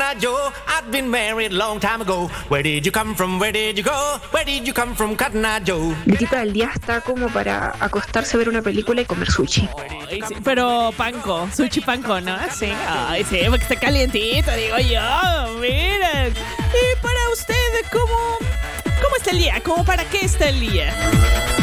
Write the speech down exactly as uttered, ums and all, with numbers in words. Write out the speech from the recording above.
Eye Joe. I've been married long time ago. Where did you come from? Where did you go? Where did you come from, Cotton Eye Joe? Mi tipa del día está como para acostarse a ver una película y comer sushi. Ay, sí, pero panko, sushi panko, ¿no? Sí, ay, sí, porque está calientito, digo yo, miren. Y para usted, ¿cómo, cómo está el día? ¿Cómo para qué está el día?